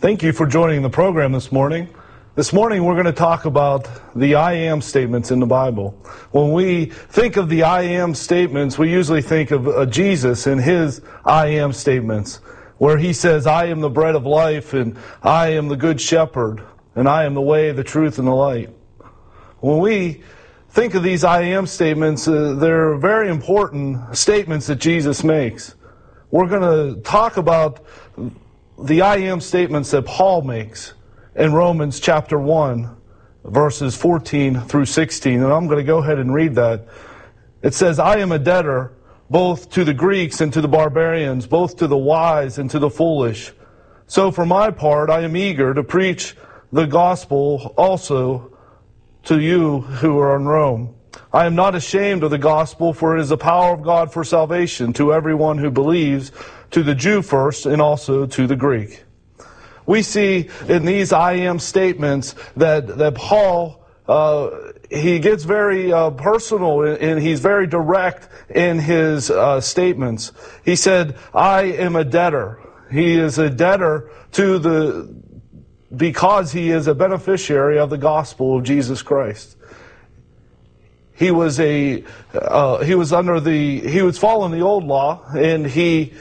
Thank you for joining the program this morning. This morning we're going to talk about the I am statements in the Bible. When we think of the I am statements, we usually think of Jesus and his I am statements, where he says, I am the bread of life, and I am the good shepherd, and I am the way, the truth, and the light. When we think of these I am statements, they're very important statements that Jesus makes. We're going to talk about the I am statements that Paul makes in Romans chapter 1, verses 14 through 16. And I'm going to go ahead and read that. It says, I am a debtor both to the Greeks and to the barbarians, both to the wise and to the foolish. So for my part, I am eager to preach the gospel also to you who are in Rome. I am not ashamed of the gospel, for it is the power of God for salvation to everyone who believes, to the Jew first and also to the Greek. We see in these I am statements that Paul, he gets very personal and he's very direct in his statements. He said, I am a debtor. He is a debtor because he is a beneficiary of the gospel of Jesus Christ. He was following the old law, and he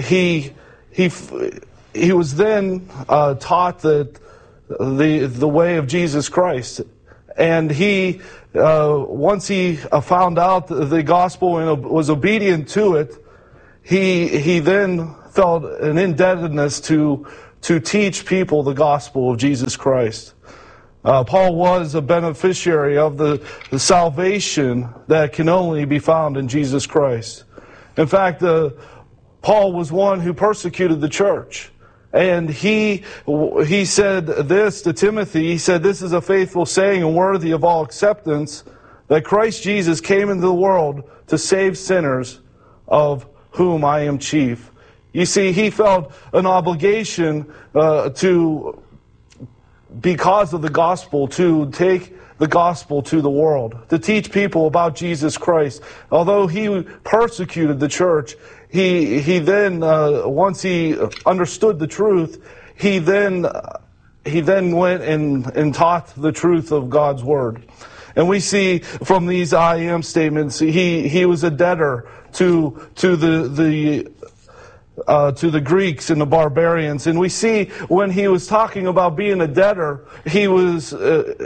was then taught that the way of Jesus Christ. And he, once he found out the gospel and was obedient to it, he then felt an indebtedness to teach people the gospel of Jesus Christ. Paul was a beneficiary of the salvation that can only be found in Jesus Christ. In fact, Paul was one who persecuted the church. And he said this to Timothy. He said, this is a faithful saying and worthy of all acceptance, that Christ Jesus came into the world to save sinners, of whom I am chief. You see, he felt an obligation because of the gospel, to take the gospel to the world, to teach people about Jesus Christ. Although he persecuted the church, he then, once he understood the truth, he then went and taught the truth of God's word. And we see from these I am statements, he was a debtor to the Greeks and the barbarians. And we see when he was talking about being a debtor, he was to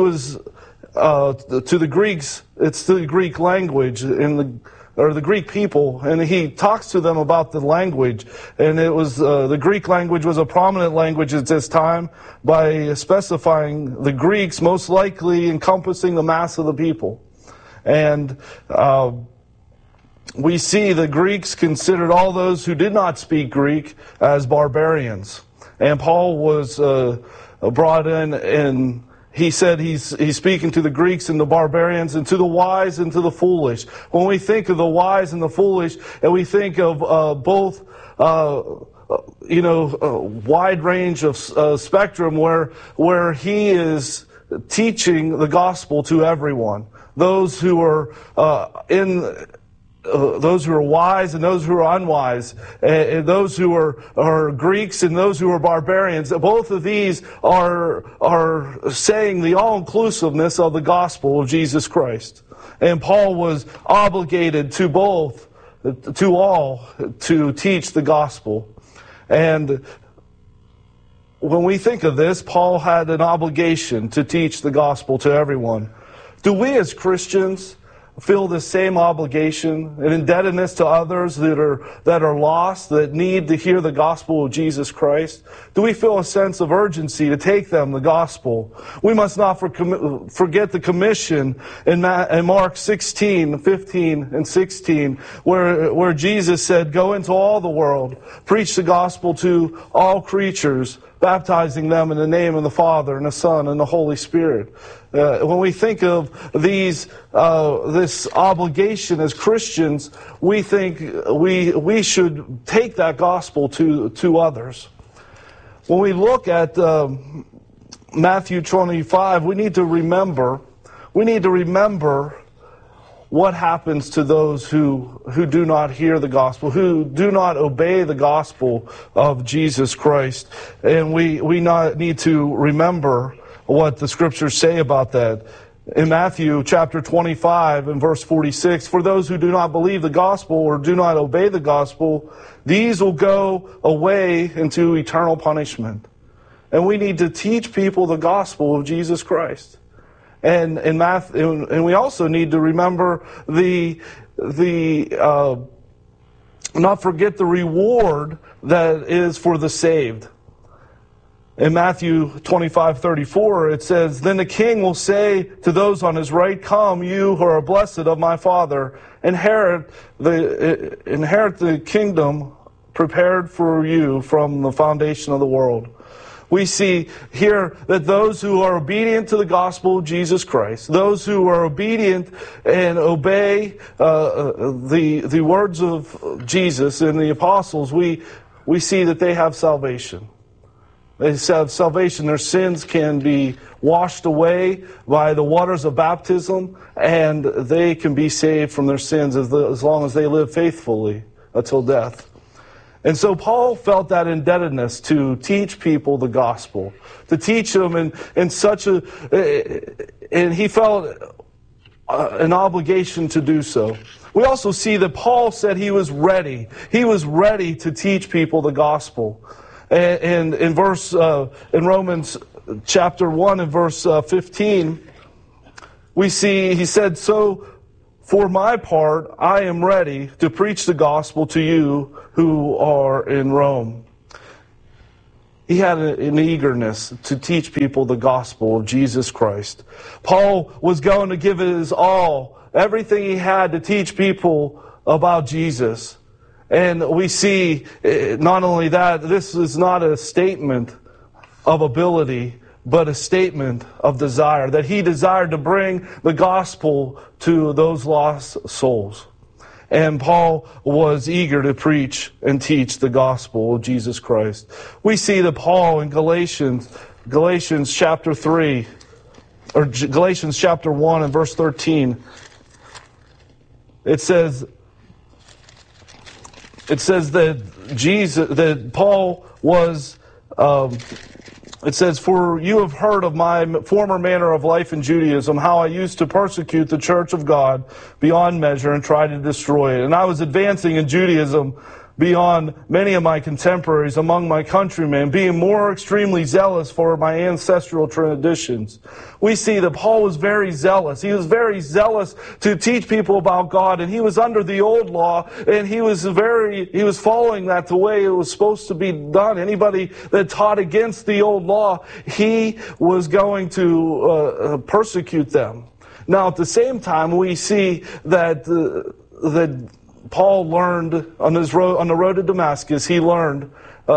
the Greeks. It's the Greek language or the Greek people, and he talks to them about the language. And it was the Greek language was a prominent language at this time, by specifying the Greeks most likely encompassing the mass of the people. And we see the Greeks considered all those who did not speak Greek as barbarians. And Paul was brought in, and he said he's speaking to the Greeks and the barbarians, and to the wise and to the foolish. When we think of the wise and the foolish, and we think of both, wide range of spectrum where he is teaching the gospel to everyone. Those who are those who are wise and those who are unwise, and those who are Greeks and those who are barbarians. Both of these are saying the all-inclusiveness of the gospel of Jesus Christ. And Paul was obligated to all to teach the gospel. And when we think of this, Paul had an obligation to teach the gospel to everyone. Do we as Christians feel the same obligation and indebtedness to others that are lost, that need to hear the gospel of Jesus Christ? Do we feel a sense of urgency to take them the gospel? We must not forget the commission in Mark 16, 15, and 16, where Jesus said, go into all the world, preach the gospel to all creatures, baptizing them in the name of the Father and the Son and the Holy Spirit. When we think of this obligation as Christians, we think we should take that gospel to others. When we look at Matthew 25, we need to remember what happens to those who do not hear the gospel, who do not obey the gospel of Jesus Christ. And we need to remember what the scriptures say about that. In Matthew chapter 25 and verse 46, for those who do not believe the gospel or do not obey the gospel, these will go away into eternal punishment. And we need to teach people the gospel of Jesus Christ. And we also need to remember not forget the reward that is for the saved. In Matthew 25:34, it says, then the king will say to those on his right, come, you who are blessed of my Father, inherit the kingdom prepared for you from the foundation of the world. We see here that those who are obedient to the gospel of Jesus Christ, those who are obedient and obey the words of Jesus and the apostles, we see that they have salvation. They have salvation. Their sins can be washed away by the waters of baptism, and they can be saved from their sins as long as they live faithfully until death. And so Paul felt that indebtedness to teach people the gospel, to teach them and he felt an obligation to do so. We also see that Paul said he was ready. He was ready to teach people the gospel. And in Romans chapter 1 and verse 15, we see he said, so for my part, I am ready to preach the gospel to you who are in Rome. He had an eagerness to teach people the gospel of Jesus Christ. Paul was going to give his all, everything he had to teach people about Jesus. And we see, not only that, this is not a statement of ability, but a statement of desire, that he desired to bring the gospel to those lost souls. And Paul was eager to preach and teach the gospel of Jesus Christ. We see that Paul in Galatians chapter 3, or Galatians chapter 1 and verse 13, it says that Paul was, it says, for you have heard of my former manner of life in Judaism, how I used to persecute the church of God beyond measure and try to destroy it. And I was advancing in Judaism beyond many of my contemporaries among my countrymen, being more extremely zealous for my ancestral traditions. We see that Paul was very zealous. He was very zealous to teach people about God, and he was under the old law, and he was following that the way it was supposed to be done. Anybody that taught against the old law, he was going to persecute them. Now, at the same time, we see that Paul learned on the road to Damascus. He learned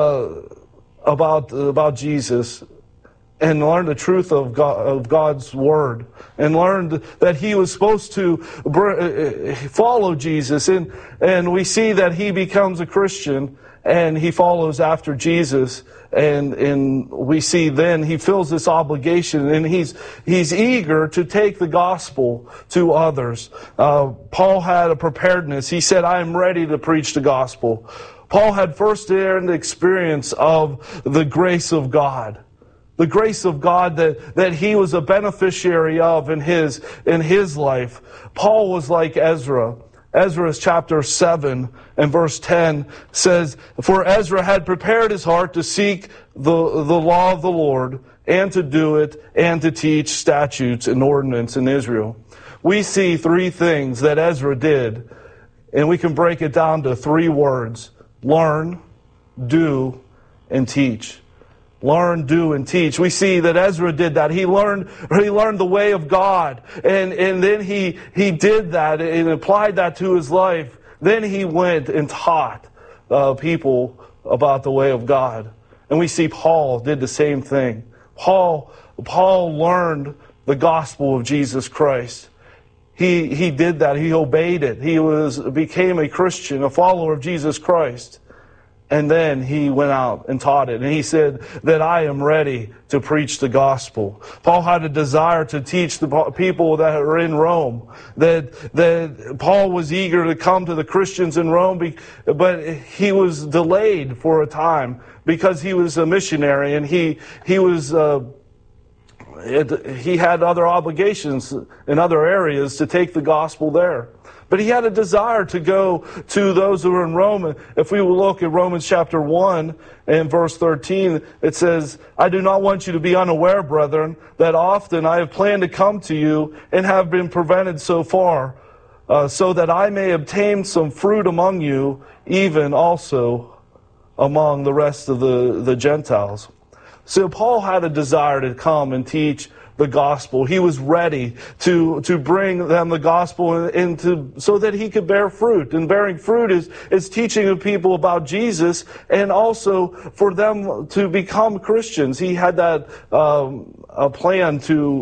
about Jesus, and learned the truth of God's word, and learned that he was supposed to follow Jesus. And we see that he becomes a Christian, and he follows after Jesus. And we see then he feels this obligation, and he's eager to take the gospel to others. Paul had a preparedness. He said, I am ready to preach the gospel. Paul had first-hand experience of the grace of God. The grace of God that he was a beneficiary of in his life. Paul was like Ezra. Ezra chapter 7 and verse 10 says, for Ezra had prepared his heart to seek the law of the Lord, and to do it, and to teach statutes and ordinance in Israel. We see three things that Ezra did, and we can break it down to three words: learn, do, and teach. Learn, do, and teach. We see that Ezra did that. He learned the way of God, and then he did that and applied that to his life. Then he went and taught people about the way of God. And we see Paul did the same thing. Paul learned the gospel of Jesus Christ. He did that. He obeyed it. He became a Christian, a follower of Jesus Christ. And then he went out and taught it. And he said that I am ready to preach the gospel. Paul had a desire to teach the people that are in Rome. That Paul was eager to come to the Christians in Rome, but he was delayed for a time because he was a missionary and he had other obligations in other areas to take the gospel there. But he had a desire to go to those who are in Rome. If we will look at Romans chapter 1 and verse 13, it says, I do not want you to be unaware, brethren, that often I have planned to come to you and have been prevented so far, so that I may obtain some fruit among you, even also among the rest of the Gentiles. So Paul had a desire to come and teach the gospel. He was ready to bring them the gospel so that he could bear fruit. And bearing fruit is teaching the people about Jesus and also for them to become Christians. He had that a plan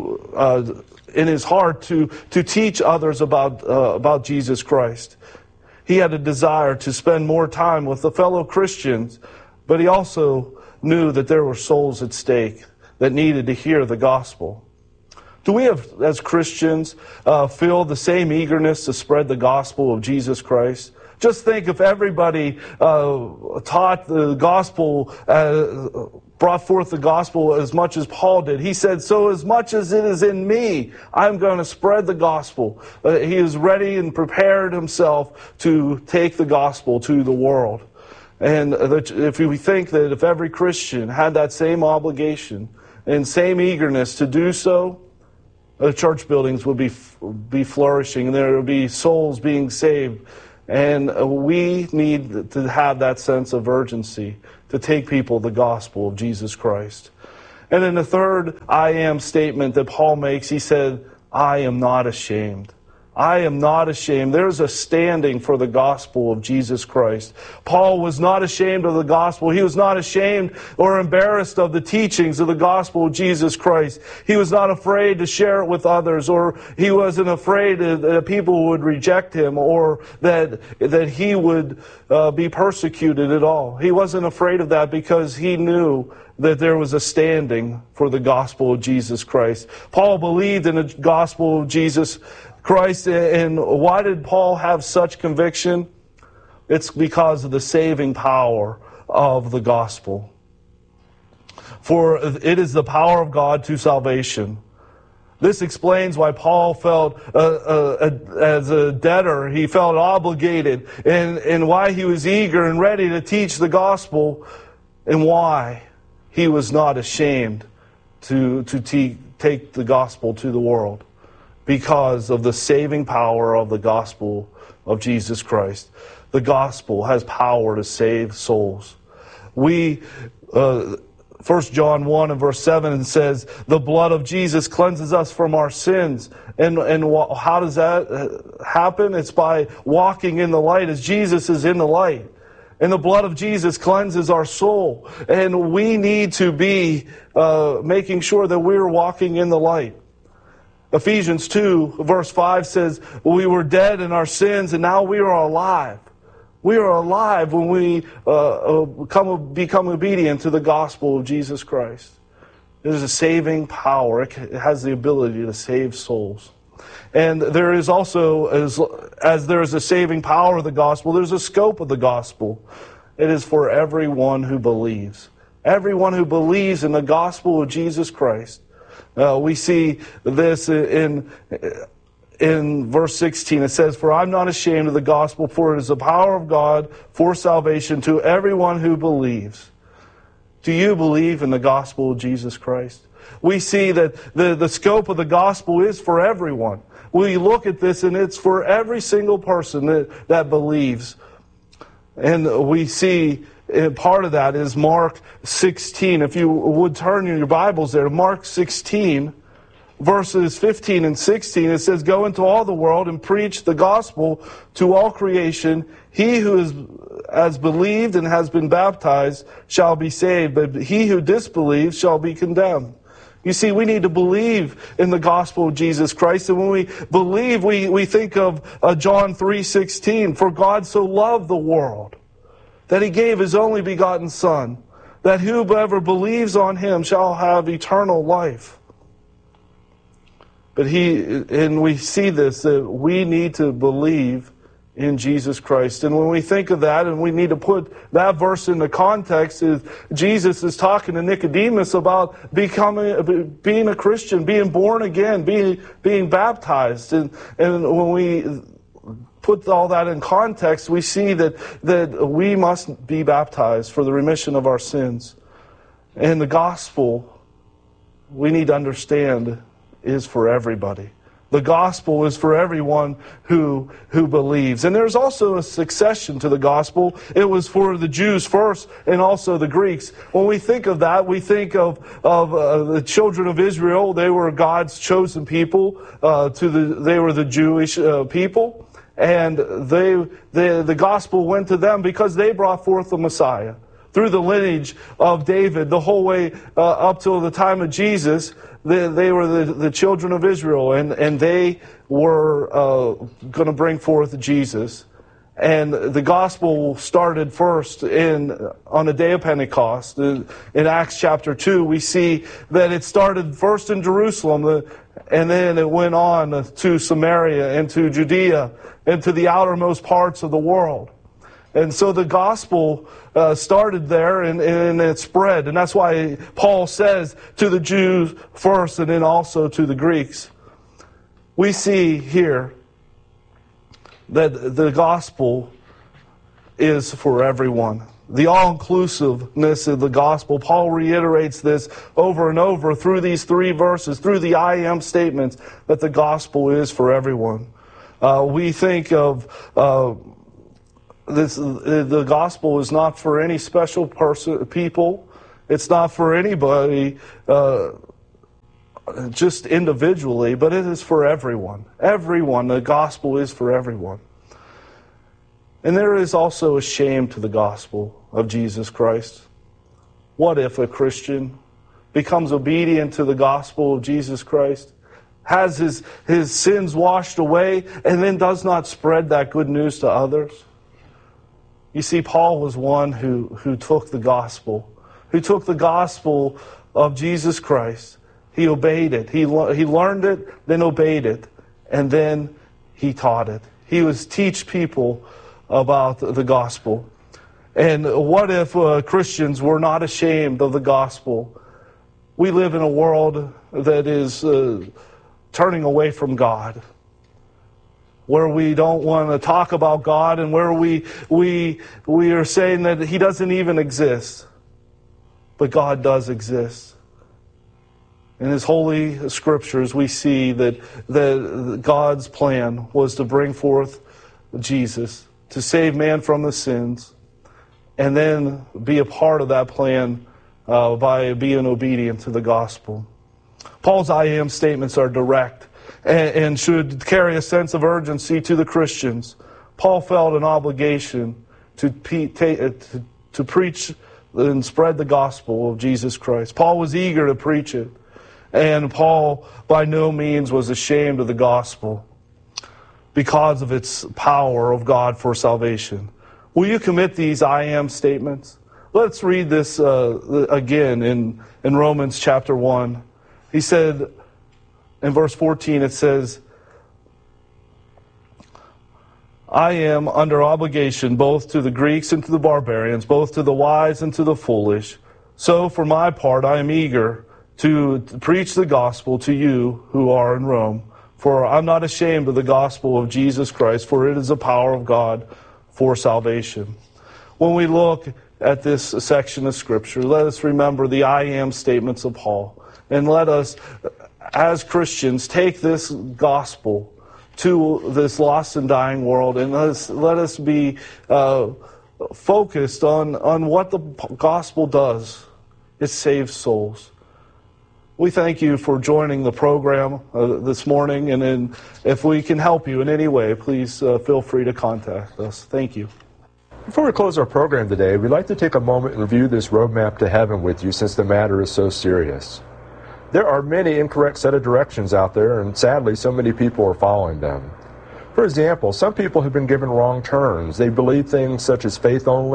in his heart to teach others about Jesus Christ. He had a desire to spend more time with the fellow Christians, but he also knew that there were souls at stake that needed to hear the gospel. Do we have, as Christians, feel the same eagerness to spread the gospel of Jesus Christ? Just think if everybody taught the gospel, brought forth the gospel as much as Paul did. He said, so as much as it is in me, I'm going to spread the gospel. He is ready and prepared himself to take the gospel to the world. And if we think that if every Christian had that same obligation and same eagerness to do so, the church buildings would be flourishing, and there would be souls being saved. And we need to have that sense of urgency to take people the gospel of Jesus Christ. And then the third I am statement that Paul makes, he said, I am not ashamed. I am not ashamed. There's a standing for the gospel of Jesus Christ. Paul was not ashamed of the gospel. He was not ashamed or embarrassed of the teachings of the gospel of Jesus Christ. He was not afraid to share it with others, or he wasn't afraid that people would reject him, or that he would be persecuted at all. He wasn't afraid of that because he knew that there was a standing for the gospel of Jesus Christ. Paul believed in the gospel of Jesus Christ. And why did Paul have such conviction? It's because of the saving power of the gospel. For it is the power of God to salvation. This explains why Paul felt, as a debtor, he felt obligated, and why he was eager and ready to teach the gospel, and why he was not ashamed to take the gospel to the world. Because of the saving power of the gospel of Jesus Christ. The gospel has power to save souls. 1 John 1 and verse 7 says, the blood of Jesus cleanses us from our sins. And how does that happen? It's by walking in the light as Jesus is in the light. And the blood of Jesus cleanses our soul. And we need to be making sure that we're walking in the light. Ephesians 2 verse 5 says, we were dead in our sins and now we are alive. We are alive when we become obedient to the gospel of Jesus Christ. There's a saving power. It has the ability to save souls. And there is also, as there is a saving power of the gospel, there's a scope of the gospel. It is for everyone who believes. Everyone who believes in the gospel of Jesus Christ. We see this in verse 16. It says, for I'm not ashamed of the gospel, for it is the power of God for salvation to everyone who believes. Do you believe in the gospel of Jesus Christ? We see that the scope of the gospel is for everyone. We look at this and it's for every single person that believes. And we see part of that is Mark 16. If you would turn in your Bibles there, Mark 16, verses 15 and 16, it says, go into all the world and preach the gospel to all creation. He who has believed and has been baptized shall be saved, but he who disbelieves shall be condemned. You see, we need to believe in the gospel of Jesus Christ. And when we believe, we think of John 3:16, for God so loved the world that He gave His only begotten Son, that whoever believes on Him shall have eternal life. But we see this, that we need to believe in Jesus Christ. And when we think of that, and we need to put that verse into context, is Jesus is talking to Nicodemus about being a Christian, being born again, being baptized. And when we put all that in context, we see that we must be baptized for the remission of our sins. And the gospel, we need to understand, is for everybody. The gospel is for everyone who believes. And there's also a succession to the gospel. It was for the Jews first and also the Greeks. When we think of that, we think of the children of Israel. They were God's chosen people. They were the Jewish people. And the gospel went to them because they brought forth the Messiah. Through the lineage of David, the whole way up till the time of Jesus, they were the children of Israel, and they were going to bring forth Jesus. And the gospel started first on the day of Pentecost. In Acts chapter 2, we see that it started first in Jerusalem, and then it went on to Samaria and to Judea and to the outermost parts of the world. And so the gospel started there, and it spread. And that's why Paul says to the Jews first and then also to the Greeks. We see here that the gospel is for everyone. The all-inclusiveness of the gospel. Paul reiterates this over and over through these three verses, through the I am statements, that the gospel is for everyone. We think of the gospel is not for any special people. It's not for anybody just individually, but it is for everyone. Everyone. The gospel is for everyone. And there is also a shame to the gospel of Jesus Christ. What if a Christian becomes obedient to the gospel of Jesus Christ, has his sins washed away, and then does not spread that good news to others? You see, Paul was one who took the gospel of Jesus Christ. He obeyed it. He learned it, then obeyed it, and then he taught it. He was teach people about the gospel. And what if Christians were not ashamed of the gospel? We live in a world that is turning away from God, where we don't want to talk about God, and where we are saying that He doesn't even exist. But God does exist. In His holy scriptures, we see that God's plan was to bring forth Jesus, to save man from the sins, and then be a part of that plan by being obedient to the gospel. Paul's I am statements are direct and should carry a sense of urgency to the Christians. Paul felt an obligation to preach and spread the gospel of Jesus Christ. Paul was eager to preach it. And Paul by no means was ashamed of the gospel because of its power of God for salvation. Will you commit these I am statements? Let's read this again in Romans chapter 1. He said, in verse 14, it says, I am under obligation both to the Greeks and to the barbarians, both to the wise and to the foolish. So for my part, I am eager to preach the gospel to you who are in Rome. For I'm not ashamed of the gospel of Jesus Christ, for it is the power of God for salvation. When we look at this section of Scripture, let us remember the I am statements of Paul. And let us, as Christians, take this gospel to this lost and dying world, and let us be focused on what the gospel does. It saves souls. We thank you for joining the program this morning, and then if we can help you in any way, please feel free to contact us. Thank you. Before we close our program today, we'd like to take a moment and review this roadmap to heaven with you, since the matter is so serious. There are many incorrect set of directions out there, and sadly, so many people are following them. For example, some people have been given wrong turns. They believe things such as faith only,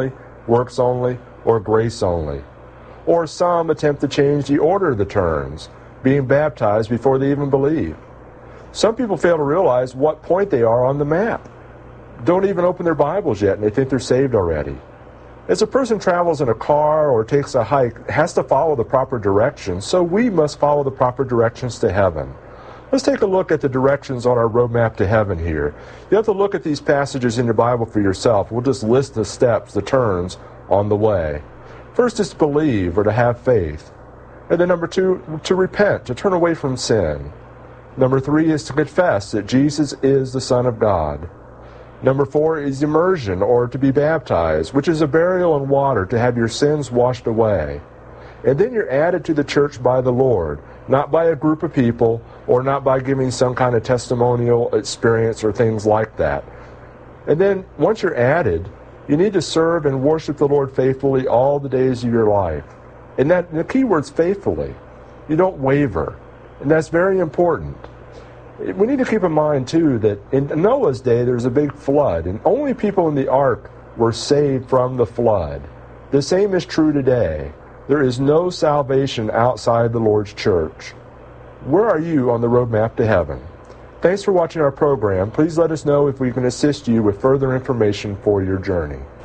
works only, or grace only. Or some attempt to change the order of the terms, being baptized before they even believe. Some people fail to realize what point they are on the map. Don't even open their Bibles yet, and they think they're saved already. As a person travels in a car or takes a hike, has to follow the proper directions, so we must follow the proper directions to heaven. Let's take a look at the directions on our roadmap to heaven here. You have to look at these passages in your Bible for yourself. We'll just list the steps, the turns on the way. First is to believe or to have faith. And then number 2, to repent, to turn away from sin. Number 3 is to confess that Jesus is the Son of God. Number 4 is immersion, or to be baptized, which is a burial in water to have your sins washed away. And then you're added to the church by the Lord, not by a group of people, or not by giving some kind of testimonial experience or things like that. And then once you're added, you need to serve and worship the Lord faithfully all the days of your life. And that the key word's faithfully. You don't waver. And that's very important. We need to keep in mind, too, that in Noah's day there was a big flood, and only people in the ark were saved from the flood. The same is true today. There is no salvation outside the Lord's church. Where are you on the roadmap to heaven? Thanks for watching our program. Please let us know if we can assist you with further information for your journey.